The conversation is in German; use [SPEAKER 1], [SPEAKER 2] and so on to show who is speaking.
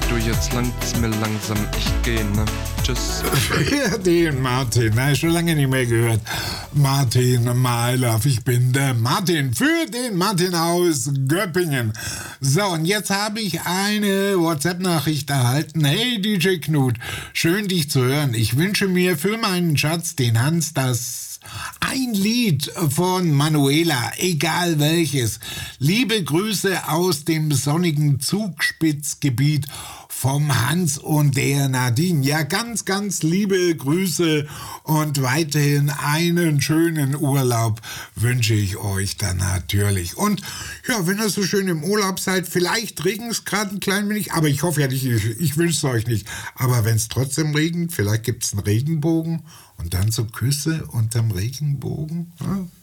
[SPEAKER 1] du, jetzt langt's mir langsam, ich geh, ne? Tschüss.
[SPEAKER 2] Ja, den Martin, schon lange nicht mehr gehört. Martin, my love, ich bin der Martin, für den Martin aus Göppingen. So, und jetzt habe ich eine WhatsApp-Nachricht erhalten. Hey DJ Knut, schön dich zu hören. Ich wünsche mir für meinen Schatz, den Hans, ein Lied von Manuela, egal welches. Liebe Grüße aus dem sonnigen Zugspitzgebiet vom Hans und der Nadine. Ja, ganz, ganz liebe Grüße und weiterhin einen schönen Urlaub wünsche ich euch dann natürlich. Und ja, wenn ihr so schön im Urlaub seid, vielleicht regnet es gerade ein klein wenig, aber ich hoffe ja nicht, ich wünsche es euch nicht. Aber wenn es trotzdem regnet, vielleicht gibt es einen Regenbogen und dann so Küsse unterm Regenbogen. Ja?